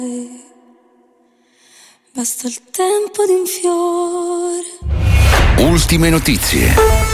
Basta il tempo di un fiore. Ultime notizie.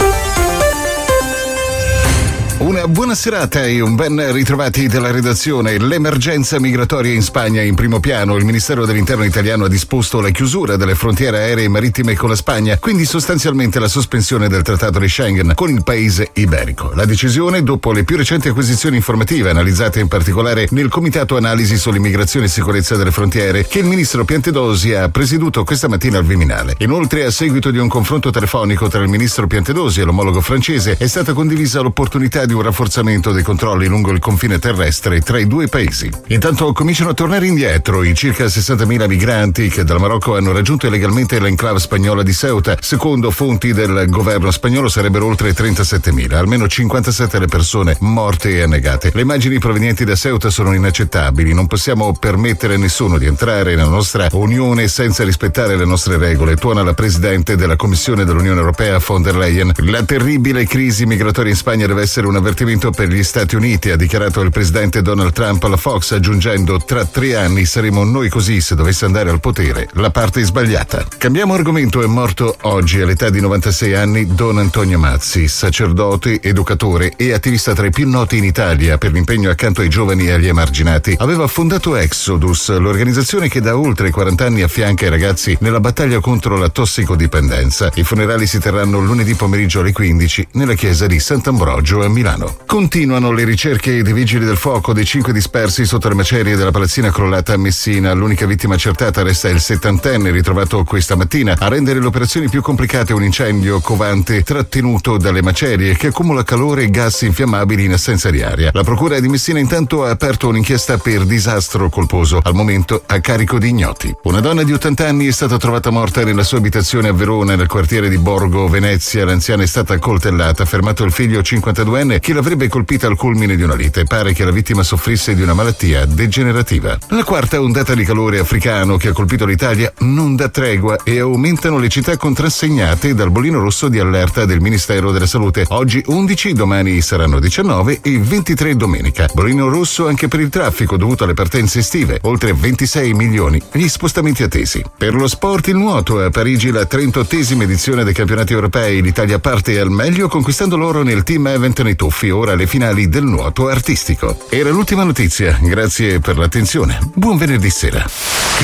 Una buona serata e un ben ritrovati dalla redazione. L'emergenza migratoria in Spagna in primo piano. Il Ministero dell'Interno italiano ha disposto la chiusura delle frontiere aeree e marittime con la Spagna, quindi sostanzialmente la sospensione del trattato di Schengen con il paese iberico. La decisione dopo le più recenti acquisizioni informative analizzate in particolare nel Comitato Analisi sull'immigrazione e sicurezza delle frontiere che il ministro Piantedosi ha presieduto questa mattina al Viminale. Inoltre, a seguito di un confronto telefonico tra il ministro Piantedosi e l'omologo francese, è stata condivisa l'opportunità di un rafforzamento dei controlli lungo il confine terrestre tra i due paesi. Intanto cominciano a tornare indietro i circa 60.000 migranti che dal Marocco hanno raggiunto illegalmente l'enclave spagnola di Ceuta. Secondo fonti del governo spagnolo sarebbero oltre 37.000, almeno 57 le persone morte e annegate. Le immagini provenienti da Ceuta sono inaccettabili, non possiamo permettere a nessuno di entrare nella nostra Unione senza rispettare le nostre regole, tuona la Presidente della Commissione dell'Unione Europea von der Leyen. La terribile crisi migratoria in Spagna deve essere un avvertimento per gli Stati Uniti, ha dichiarato il presidente Donald Trump alla Fox, aggiungendo: tra 3 anni saremo noi così se dovesse andare al potere la parte sbagliata. Cambiamo argomento. È morto oggi all'età di 96 anni Don Antonio Mazzi, sacerdote, educatore e attivista tra i più noti in Italia per l'impegno accanto ai giovani e agli emarginati. Aveva fondato Exodus, l'organizzazione che da oltre 40 anni affianca i ragazzi nella battaglia contro la tossicodipendenza. I funerali si terranno lunedì pomeriggio alle 15 nella chiesa di Sant'Ambrogio a Milano. Continuano le ricerche dei vigili del fuoco dei 5 dispersi sotto le macerie della palazzina crollata a Messina. L'unica vittima accertata resta il 70enne ritrovato questa mattina. A rendere le operazioni più complicate un incendio covante trattenuto dalle macerie che accumula calore e gas infiammabili in assenza di aria. La procura di Messina intanto ha aperto un'inchiesta per disastro colposo, al momento a carico di ignoti. Una donna di 80 anni è stata trovata morta nella sua abitazione a Verona, nel quartiere di Borgo Venezia. L'anziana è stata accoltellata, fermato il figlio 52enne che l'avrebbe colpita al culmine di una lite. Pare che la vittima soffrisse di una malattia degenerativa. La quarta ondata di calore africano che ha colpito l'Italia non dà tregua e aumentano le città contrassegnate dal bollino rosso di allerta del Ministero della Salute. Oggi 11, domani saranno 19 e 23 domenica. Bollino rosso anche per il traffico dovuto alle partenze estive, oltre 26 milioni gli spostamenti attesi. Per lo sport, il nuoto. A Parigi la 38esima edizione dei campionati europei. L'Italia parte al meglio conquistando l'oro nel team event nei tuffi, ora le finali del nuoto artistico. Era l'ultima notizia, grazie per l'attenzione. Buon venerdì sera.